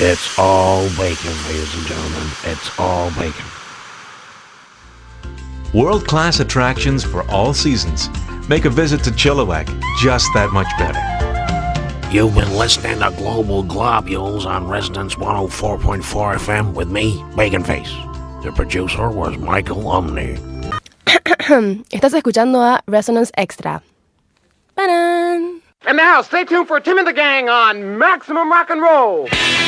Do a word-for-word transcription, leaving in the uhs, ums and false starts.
It's all bacon, ladies and gentlemen. It's all bacon. World-class attractions for all seasons make a visit to Chilliwack just that much better. You've been listening to Global Globules on Resonance one oh four point four F M with me, Bacon Face. The producer was Michael Umney. Estás escuchando a Resonance Extra. ¡Paran! And now, stay tuned for Tim and the Gang on Maximum Rock and Roll.